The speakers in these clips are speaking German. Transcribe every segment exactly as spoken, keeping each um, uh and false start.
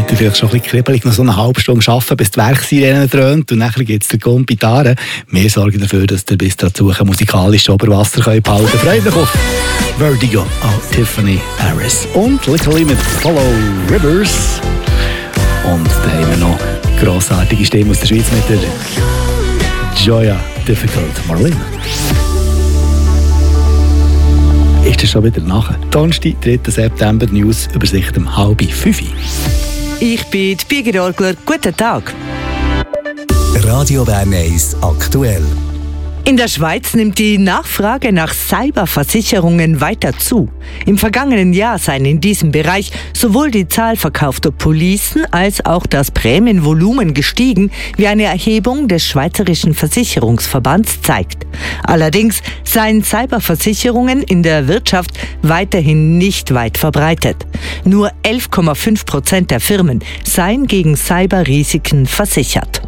wird vielleicht schon ein bisschen kribbelig, noch so eine halbe Stunde arbeiten, bis die Werksirene dröhnt und dann gibt es den Gump Gitarre. Wir sorgen dafür, dass ihr bis dazu musikalisch Oberwasser könnt behalten könnt. Freut euch auf Vertigo, oh, Tiffany Harris. Und Little mit Follow Rivers. Und da haben wir noch grossartige Stimmen aus der Schweiz mit der Joya Difficult Marlene. Ist das schon wieder nachher? Donnerstag, dritter September, News, Übersicht um halb fünf. Ich bin die Birgit Orgler. Guten Tag. Radio Bern eins aktuell. In der Schweiz nimmt die Nachfrage nach Cyberversicherungen weiter zu. Im vergangenen Jahr seien in diesem Bereich sowohl die Zahl verkaufter Policen als auch das Prämienvolumen gestiegen, wie eine Erhebung des Schweizerischen Versicherungsverbands zeigt. Allerdings seien Cyberversicherungen in der Wirtschaft weiterhin nicht weit verbreitet. Nur elf Komma fünf Prozent der Firmen seien gegen Cyberrisiken versichert.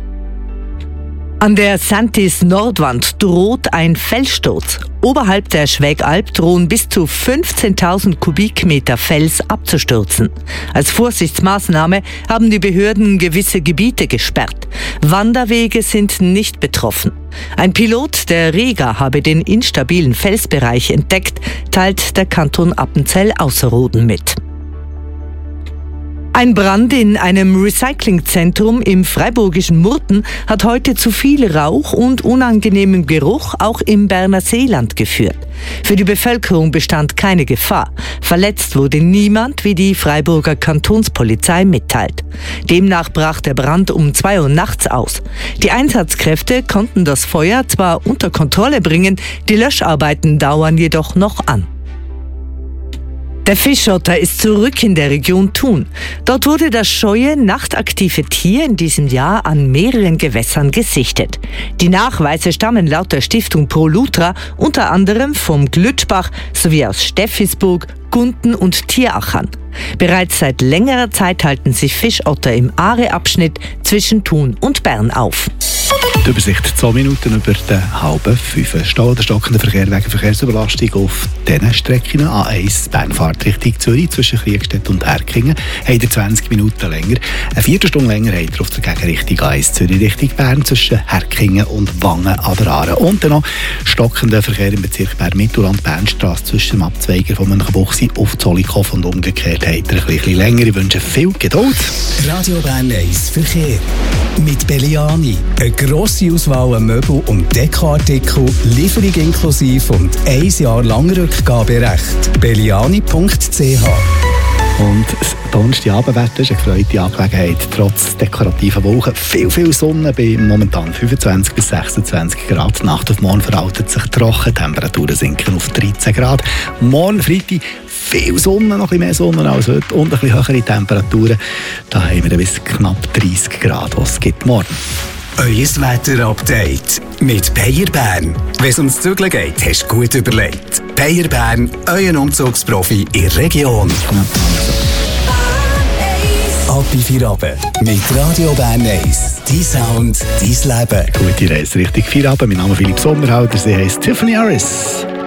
An der Santis Nordwand droht ein Felssturz. Oberhalb der Schwägalp drohen bis zu fünfzehntausend Kubikmeter Fels abzustürzen. Als Vorsichtsmaßnahme haben die Behörden gewisse Gebiete gesperrt. Wanderwege sind nicht betroffen. Ein Pilot der Rega habe den instabilen Felsbereich entdeckt, teilt der Kanton Appenzell-Ausserrhoden mit. Ein Brand in einem Recyclingzentrum im freiburgischen Murten hat heute zu viel Rauch und unangenehmem Geruch auch im Berner Seeland geführt. Für die Bevölkerung bestand keine Gefahr. Verletzt wurde niemand, wie die Freiburger Kantonspolizei mitteilt. Demnach brach der Brand um zwei Uhr nachts aus. Die Einsatzkräfte konnten das Feuer zwar unter Kontrolle bringen, die Löscharbeiten dauern jedoch noch an. Der Fischotter ist zurück in der Region Thun. Dort wurde das scheue, nachtaktive Tier in diesem Jahr an mehreren Gewässern gesichtet. Die Nachweise stammen laut der Stiftung Pro Lutra unter anderem vom Glütschbach sowie aus Steffisburg, Gunten und Tierachern. Bereits seit längerer Zeit halten sich Fischotter im Aare-Abschnitt zwischen Thun und Bern auf. Die Übersicht zwei Minuten über den halben fünf. Stau oder stockender Verkehr wegen Verkehrsüberlastung auf diesen Strecken. A eins Bernfahrt Richtung Zürich zwischen Kriegstedt und Erkingen. Habt ihr zwanzig Minuten länger. Eine Viertelstunde länger habt ihr auf der Gegenrichtung A eins Zürich Richtung Bern zwischen Erkingen und Wangen an der Aare. Und dann noch stockender Verkehr im Bezirk Bern-Mittelland-Bernstrasse zwischen dem Abzweiger von Münchenbuchsee auf Zollikofen und umgekehrt habt ihr ein bisschen länger. Ich wünsche viel Geduld. Radio Bern eins Verkehr. Mit Belliani. Eine grosse Auswahl an Möbel- und Dekoartikel, Lieferung inklusive und ein Jahr lang Rückgaberecht. belliani punkt c h. Und das Donnerstagabendwetter ist eine gefreute Angelegenheit. Trotz dekorativen Wolken viel, viel Sonne bei momentan fünfundzwanzig bis sechsundzwanzig Grad. Nacht auf morgen veraltet sich trocken, Temperaturen sinken auf dreizehn Grad. Morgen Freitag viel Sonne, noch ein bisschen mehr Sonne als heute und ein bisschen höhere Temperaturen. Da haben wir bis knapp dreißig Grad, was es gibt morgen. Euer Wetter-Update mit Peyer Bern. Wenn es ums Zügeln geht, hast du gut überlegt. Peyer Bern, euer Umzugsprofi in der Region. Ab in Feierabend mit Radio Bern eins. Dein Sound, dein Leben. Gute Reise Richtung Feierabend. Mein Name ist Philipp Sommerhalter. Sie heisst Tiffany Harris.